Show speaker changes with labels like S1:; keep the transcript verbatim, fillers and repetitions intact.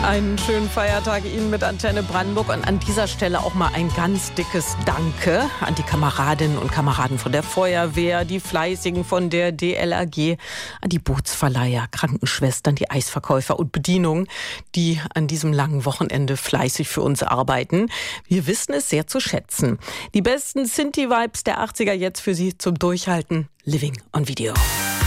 S1: Einen schönen Feiertag Ihnen mit Antenne Brandenburg und an dieser Stelle auch mal ein ganz dickes Danke an die Kameradinnen und Kameraden von der Feuerwehr, die Fleißigen von der D L R G, an die Bootsverleiher, Krankenschwestern, die Eisverkäufer und Bedienungen, die an diesem langen Wochenende fleißig für uns arbeiten. Wir wissen es sehr zu schätzen. Die besten Sinti-Vibes der achtziger jetzt für Sie zum Durchhalten. Living on Video.